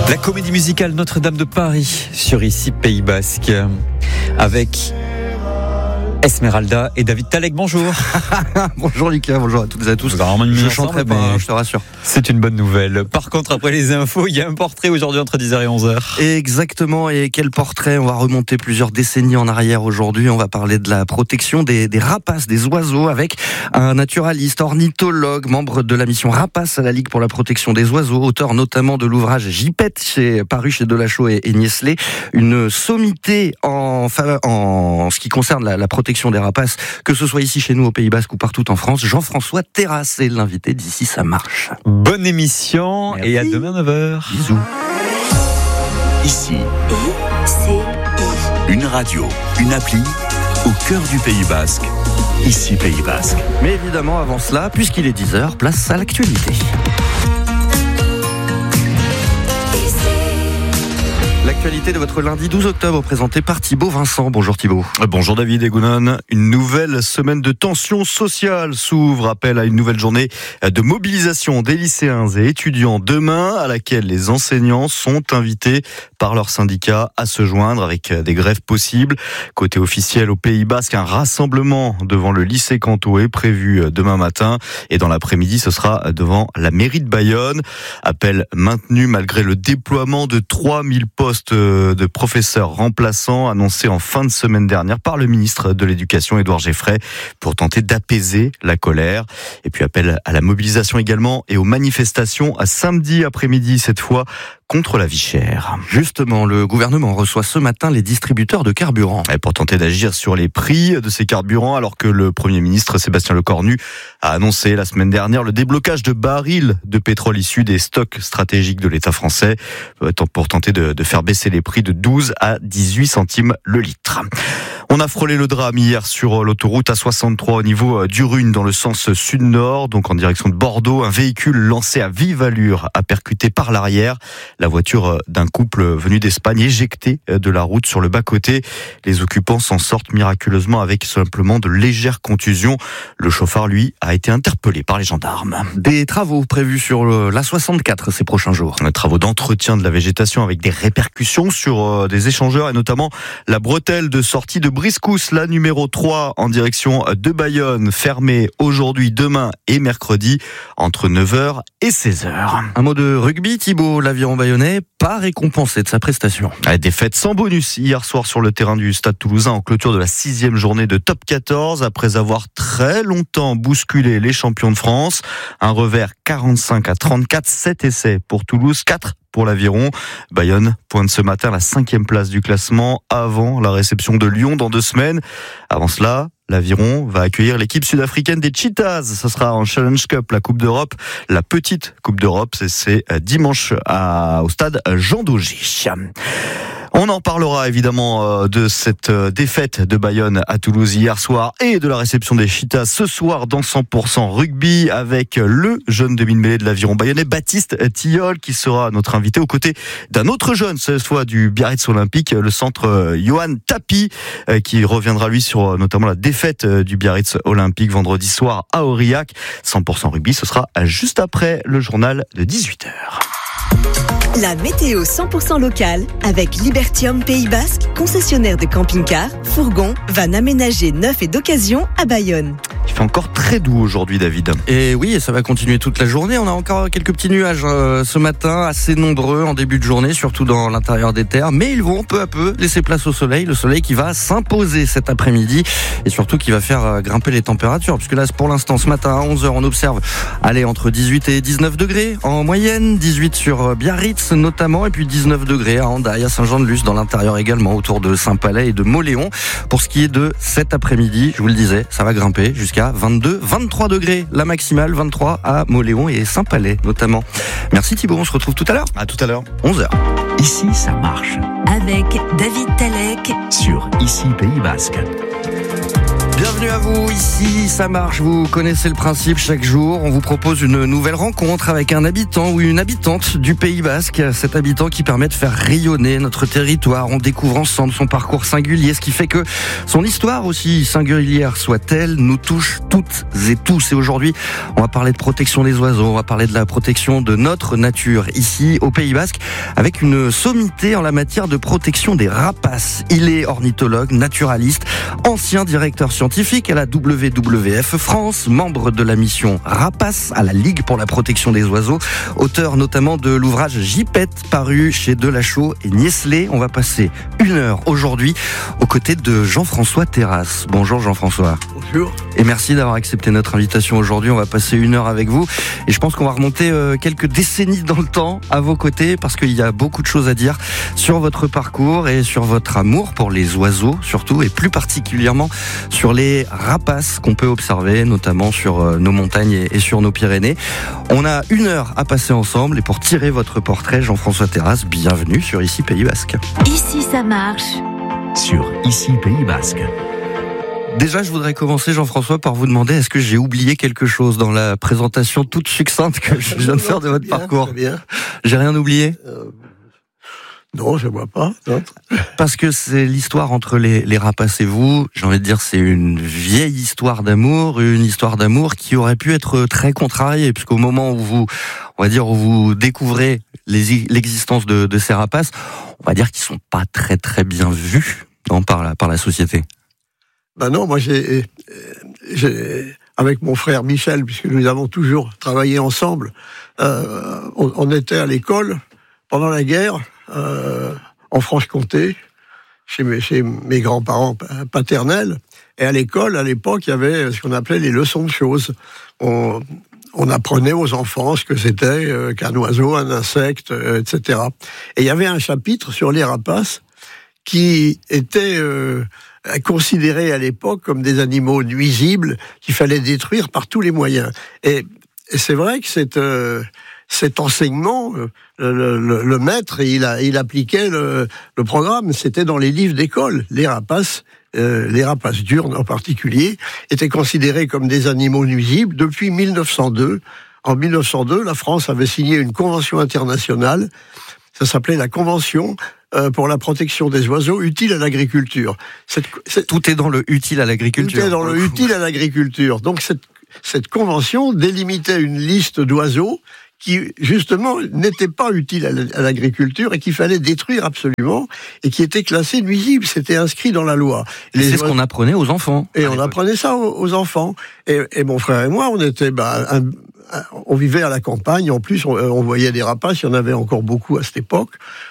La comédie musicale Notre-Dame de Paris sur ici Pays Basque avec Esmeralda et David Talek. Bonjour. Bonjour Lucas, bonjour à toutes et à tous. Je chanterai pas, je te rassure. C'est une bonne nouvelle. Par contre, après les infos, il y a un portrait aujourd'hui entre 10h et 11h. Exactement, et quel portrait? On va remonter plusieurs décennies en arrière aujourd'hui. On va parler de la protection des rapaces, des oiseaux, avec un naturaliste, ornithologue, membre de la mission Rapaces à la Ligue pour la protection des oiseaux, auteur notamment de l'ouvrage Gypette, paru chez Delachaux et Niestlé. Une sommité en ce qui concerne la protection des rapaces, que ce soit ici chez nous au Pays Basque ou partout en France. Jean-François Terrasse est l'invité d'Ici ça marche. Bonne émission. Merci. Et à demain 9h. Bisous. Ici, une radio, une appli au cœur du Pays Basque. Ici Pays Basque. Mais évidemment, avant cela, puisqu'il est 10h, place à l'actualité. L'actualité de votre lundi 12 octobre présentée par Thibaut Vincent. Bonjour Thibaut. Bonjour David et Gounan. Une nouvelle semaine de tension sociale s'ouvre. Appel à une nouvelle journée de mobilisation des lycéens et étudiants demain, à laquelle les enseignants sont invités par leur syndicat à se joindre avec des grèves possibles. Côté officiel au Pays Basque, un rassemblement devant le lycée Canto est prévu demain matin. Et dans l'après-midi, ce sera devant la mairie de Bayonne. Appel maintenu malgré le déploiement de 3000 postes de professeurs remplaçants annoncé en fin de semaine dernière par le ministre de l'Éducation, Édouard Geffray, pour tenter d'apaiser la colère. Et puis appel à la mobilisation également et aux manifestations à samedi après-midi, cette fois contre la vie chère. Justement, le gouvernement reçoit ce matin les distributeurs de carburant. Et pour tenter d'agir sur les prix de ces carburants, alors que le Premier ministre Sébastien Lecornu a annoncé la semaine dernière le déblocage de barils de pétrole issus des stocks stratégiques de l'État français pour tenter de faire baisser les prix de 12 à 18 centimes le litre. On a frôlé le drame hier sur l'autoroute A63 au niveau d'Urune dans le sens sud-nord, donc en direction de Bordeaux. Un véhicule lancé à vive allure a percuté par l'arrière la voiture d'un couple venu d'Espagne, éjecté de la route sur le bas-côté. Les occupants s'en sortent miraculeusement avec simplement de légères contusions. Le chauffeur, lui, a été interpellé par les gendarmes. Des travaux prévus sur l'A64 ces prochains jours. Des travaux d'entretien de la végétation avec des répercussions sur des échangeurs et notamment la bretelle de sortie de Briscousse, la numéro 3 en direction de Bayonne, fermée aujourd'hui, demain et mercredi entre 9h et 16h. Un mot de rugby, Thibaut. L'aviron bayonnais pas récompensé de sa prestation. Défaite sans bonus hier soir sur le terrain du Stade Toulousain en clôture de la 6e journée de Top 14 après avoir très longtemps bousculé les champions de France. Un revers 45-34, 7 essais pour Toulouse, 4 pour l'Aviron. Bayonne pointe ce matin la 5e place du classement avant la réception de Lyon dans 2 semaines. Avant cela, l'Aviron va accueillir l'équipe sud-africaine des Cheetahs. Ce sera en Challenge Cup, la Coupe d'Europe, la petite Coupe d'Europe. C'est dimanche au stade Jean Daugy. On en parlera évidemment de cette défaite de Bayonne à Toulouse hier soir et de la réception des Cheetahs ce soir dans 100% rugby avec le jeune demi-mêlée de l'Aviron bayonnais, Baptiste Tilleul, qui sera notre invité aux côtés d'un autre jeune, cette fois du Biarritz Olympique, le centre Johan Tapi, qui reviendra lui sur notamment la défaite du Biarritz Olympique vendredi soir à Aurillac. 100% rugby, ce sera juste après le journal de 18h. La météo 100% locale avec Libertium Pays Basque, concessionnaire de camping-cars, fourgons, vannes aménagées neufs et d'occasion à Bayonne. Il fait encore très doux aujourd'hui, David. Et oui, et ça va continuer toute la journée. On a encore quelques petits nuages ce matin, assez nombreux en début de journée, surtout dans l'intérieur des terres. Mais ils vont peu à peu laisser place au soleil. Le soleil qui va s'imposer cet après-midi et surtout qui va faire grimper les températures. Puisque là, pour l'instant, ce matin à 11h, on observe entre 18 et 19 degrés en moyenne. 18 sur Biarritz notamment, et puis 19 degrés à Hendaye, à Saint-Jean-de-Luz, dans l'intérieur également, autour de Saint-Palais et de Mauléon. Pour ce qui est de cet après-midi, je vous le disais, ça va grimper jusqu'à 22, 23 degrés, la maximale, 23 à Mauléon et Saint-Palais notamment. Merci Thibaut, on se retrouve tout à l'heure. À tout à l'heure. 11h. Ici, ça marche. Avec David Talek Sur Ici Pays Basque. Bienvenue. Bienvenue à vous, ici ça marche, vous connaissez le principe, chaque jour on vous propose une nouvelle rencontre avec un habitant ou une habitante du Pays Basque, cet habitant qui permet de faire rayonner notre territoire, on découvre ensemble son parcours singulier, ce qui fait que son histoire aussi singulière soit-elle, nous touche toutes et tous. Et aujourd'hui on va parler de protection des oiseaux, on va parler de la protection de notre nature ici au Pays Basque, avec une sommité en la matière de protection des rapaces. Il est ornithologue, naturaliste, ancien directeur scientifique à la WWF France, membre de la mission Rapaces à la Ligue pour la protection des oiseaux, auteur notamment de l'ouvrage Gypaète paru chez Delachaux et Niestlé. On va passer 1 heure aujourd'hui aux côtés de Jean-François Terrasse. Bonjour Jean-François. Bonjour. Et merci d'avoir accepté notre invitation aujourd'hui. On va passer 1 heure avec vous et je pense qu'on va remonter quelques décennies dans le temps à vos côtés parce qu'il y a beaucoup de choses à dire sur votre parcours et sur votre amour pour les oiseaux surtout, et plus particulièrement sur les rapaces qu'on peut observer notamment sur nos montagnes et sur nos Pyrénées. On a 1 heure à passer ensemble et pour tirer votre portrait, Jean-François Terrasse, bienvenue sur Ici Pays Basque. Ici ça marche. Sur Ici Pays Basque. Déjà, je voudrais commencer, Jean-François, par vous demander, est-ce que j'ai oublié quelque chose dans la présentation toute succincte que je viens de faire de votre parcours ? Très bien. J'ai rien oublié ? Non, je vois pas. Parce que c'est l'histoire entre les rapaces et vous. J'ai envie de dire, c'est une vieille histoire d'amour, qui aurait pu être très contrariée, puisqu'au moment où vous découvrez l'existence de ces rapaces, on va dire qu'ils sont pas très très bien vus par la société. Ben non, moi j'ai avec mon frère Michel, puisque nous avons toujours travaillé ensemble, on était à l'école pendant la guerre en Franche-Comté, chez mes grands-parents paternels, et à l'école, à l'époque, il y avait ce qu'on appelait les leçons de choses. On apprenait aux enfants ce que c'était qu'un oiseau, un insecte, etc. Et il y avait un chapitre sur les rapaces qui était considérés à l'époque comme des animaux nuisibles qu'il fallait détruire par tous les moyens. Et c'est vrai que cet enseignement, le maître, il appliquait le programme. C'était dans les livres d'école. Les rapaces diurnes en particulier, étaient considérés comme des animaux nuisibles depuis 1902. En 1902, la France avait signé une convention internationale. Ça s'appelait la Convention pour la protection des oiseaux utiles à l'agriculture. Tout est dans le utile à l'agriculture. Tout est dans le utile à l'agriculture. Donc cette convention délimitait une liste d'oiseaux qui, justement, n'étaient pas utiles à l'agriculture et qu'il fallait détruire absolument et qui étaient classés nuisibles. C'était inscrit dans la loi. C'est ce qu'on apprenait aux enfants. Et on apprenait ça aux enfants. Et mon frère et moi, on était... on vivait à la campagne, en plus on voyait des rapaces, il y en avait encore beaucoup à cette époque,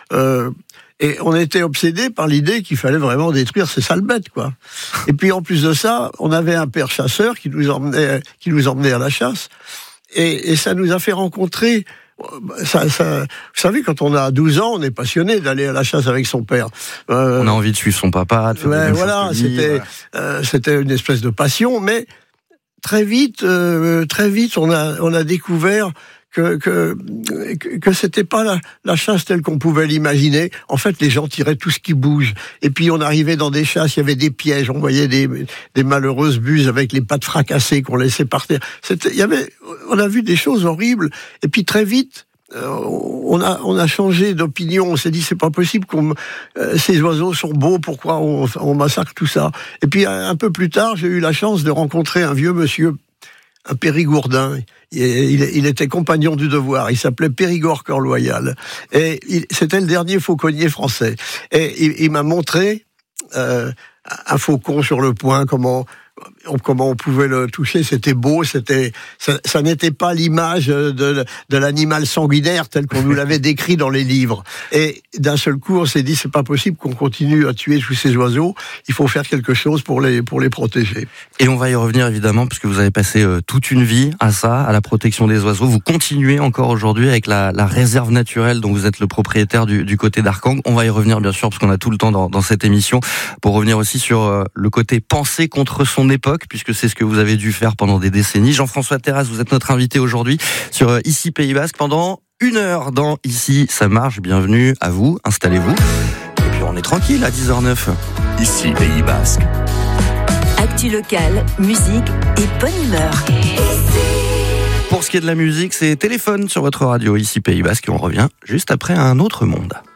et on était obsédés par l'idée qu'il fallait vraiment détruire ces sales bêtes, quoi. Et puis en plus de ça, on avait un père chasseur qui nous emmenait à la chasse, et ça nous a fait rencontrer... vous savez, quand on a 12 ans, on est passionné d'aller à la chasse avec son père. On a envie de suivre son papa, de faire des mêmes choses que lui, c'était une espèce de passion, mais très vite, on a découvert que c'était pas la chasse telle qu'on pouvait l'imaginer. En fait, les gens tiraient tout ce qui bouge. Et puis, on arrivait dans des chasses, il y avait des pièges, on voyait des malheureuses buses avec les pattes fracassées qu'on laissait par terre. On a vu des choses horribles. Et puis, très vite, on a changé d'opinion. On s'est dit, c'est pas possible ces oiseaux sont beaux, pourquoi on massacre tout ça? Et puis, un peu plus tard, j'ai eu la chance de rencontrer un vieux monsieur, un Périgourdin. Il était compagnon du devoir. Il s'appelait Périgord Cœur-Loyal. Et c'était le dernier fauconnier français. Et il m'a montré un faucon sur le poing, comment on pouvait le toucher, c'était beau, ça n'était pas l'image de l'animal sanguinaire tel qu'on nous l'avait décrit dans les livres. Et d'un seul coup, on s'est dit, c'est pas possible qu'on continue à tuer tous ces oiseaux, il faut faire quelque chose pour les protéger. Et on va y revenir évidemment, parce que vous avez passé toute une vie à ça, à la protection des oiseaux. Vous continuez encore aujourd'hui avec la réserve naturelle dont vous êtes le propriétaire du côté d'Arcang. On va y revenir bien sûr, parce qu'on a tout le temps dans cette émission, pour revenir aussi sur le côté penser contre son époque, puisque c'est ce que vous avez dû faire pendant des décennies. Jean-François Terrasse, vous êtes notre invité aujourd'hui sur Ici Pays Basque pendant 1 heure dans Ici ça marche. Bienvenue à vous, installez-vous. Et puis on est tranquille à 10h09. Ici Pays Basque. Actu locale, musique et bonne humeur. Pour ce qui est de la musique, c'est Téléphone sur votre radio, ici Pays Basque, et on revient juste après un autre monde.